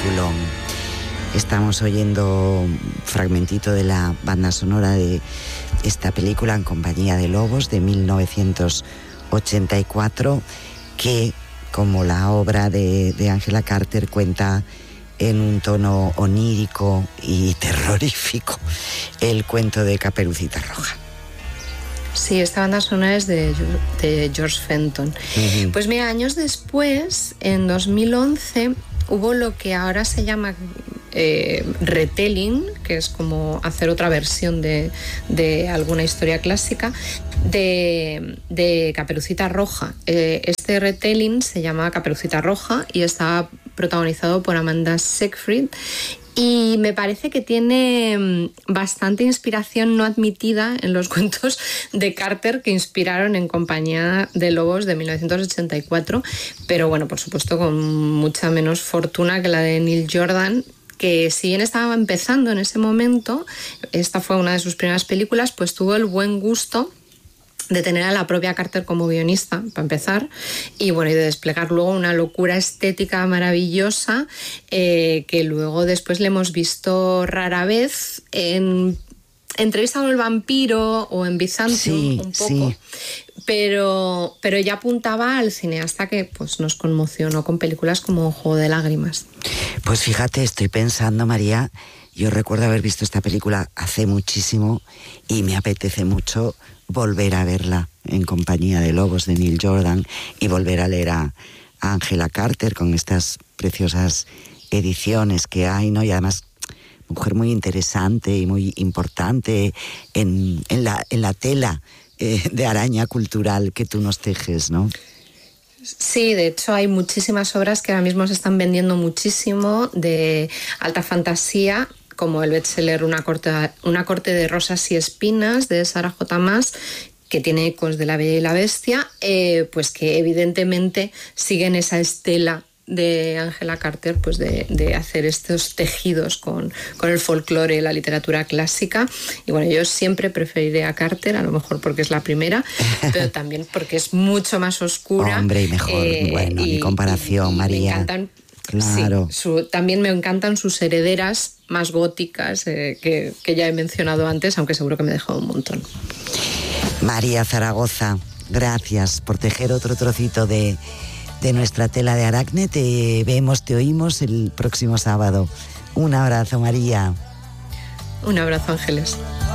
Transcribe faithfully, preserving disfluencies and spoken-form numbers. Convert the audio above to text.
peliculón. Estamos oyendo un fragmentito de la banda sonora de esta película En compañía de lobos de mil novecientos ochenta y cuatro, que, como la obra de, de Angela Carter, cuenta en un tono onírico y terrorífico el cuento de Caperucita Roja. Sí, esta banda sonora es de, de George Fenton. Uh-huh. Pues mira, años después, en dos mil once, hubo lo que ahora se llama eh, retelling, que es como hacer otra versión de, de alguna historia clásica, de, de Caperucita Roja. Eh, este retelling se llama Caperucita Roja y está protagonizado por Amanda Seyfried. Y me parece que tiene bastante inspiración no admitida en los cuentos de Carter que inspiraron En compañía de lobos de mil novecientos ochenta y cuatro, pero bueno, por supuesto con mucha menos fortuna que la de Neil Jordan, que si bien estaba empezando en ese momento, esta fue una de sus primeras películas, pues tuvo el buen gusto de tener a la propia Carter como guionista, para empezar, y bueno, y de desplegar luego una locura estética maravillosa, eh, que luego después le hemos visto rara vez en Entrevista con el vampiro o en Byzantium, sí, un poco, sí. pero, pero ya apuntaba al cineasta que pues, nos conmocionó con películas como Juego de lágrimas. Pues fíjate, estoy pensando, María, yo recuerdo haber visto esta película hace muchísimo y me apetece mucho volver a verla, En compañía de lobos de Neil Jordan, y volver a leer a, a Angela Carter con estas preciosas ediciones que hay, ¿no? Y además, mujer muy interesante y muy importante en, en, la, en la tela eh, de araña cultural que tú nos tejes, ¿no? Sí, de hecho hay muchísimas obras que ahora mismo se están vendiendo muchísimo de alta fantasía, como el bestseller Una corte, una corte de rosas y espinas de Sarah J. Maas, que tiene ecos de La Bella y la Bestia, eh, pues que evidentemente siguen esa estela de Angela Carter, pues de, de hacer estos tejidos con, con el folclore, la literatura clásica. Y bueno, yo siempre preferiré a Carter, a lo mejor porque es la primera, pero también porque es mucho más oscura. Hombre, y mejor, eh, bueno, y, ni comparación, y, y María. Me encantan, claro. Sí, su, también me encantan sus herederas más góticas, eh, que, que ya he mencionado antes, aunque seguro que me he dejado un montón. María Zaragoza, gracias por tejer otro trocito de, de nuestra tela de Aracne. Te vemos, te oímos el próximo sábado. Un abrazo, María. Un abrazo, Ángeles.